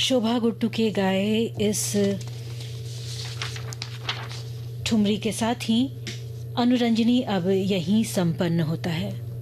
शोभा गुट्टू के गाए इस ठुमरी के साथ ही अनुरंजनी अब यहीं संपन्न होता है।